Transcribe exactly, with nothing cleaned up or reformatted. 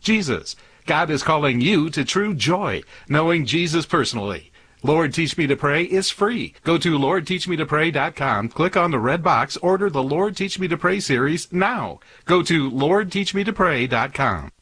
Jesus. God is calling you to true joy, knowing Jesus personally. Lord Teach Me to Pray is free. Go to lord teach me to pray dot com, click on the red box, order the Lord Teach Me to Pray series now. Go to lord teach me to pray dot com.